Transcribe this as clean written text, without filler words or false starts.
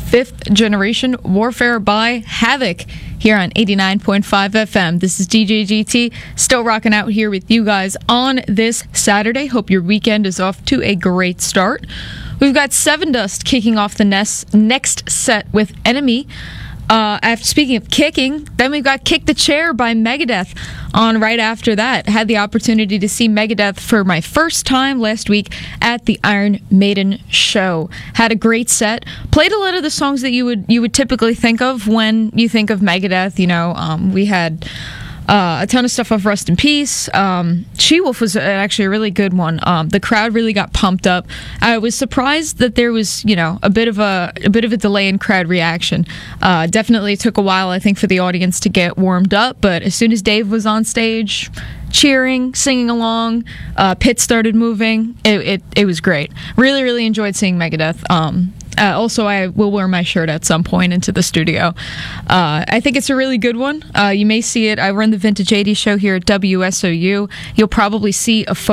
Fifth Generation Warfare by Havoc here on 89.5 FM. This is DJ GT, still rocking out here with you guys on this Saturday. Hope your weekend is off to a great start. We've got Sevendust kicking off the next set with Enemy. After speaking of kicking, then we've got Kick the Chair by Megadeth on right after that. Had the opportunity to see Megadeth for my first time last week at the Iron Maiden show. Had a great set. Played a lot of the songs that you would typically think of when you think of Megadeth. You know, we had a ton of stuff off Rust in Peace. She-Wolf was actually a really good one. The crowd really got pumped up. I was surprised that there was, a bit of a delay in crowd reaction. Definitely took a while, I think, for the audience to get warmed up. But as soon as Dave was on stage, cheering, singing along, pit started moving. It was great. Really, really enjoyed seeing Megadeth. Also, I will wear my shirt at some point into the studio. I think it's a really good one. You may see it. I run the Vintage 80s show here at WSOU. You'll probably see a photo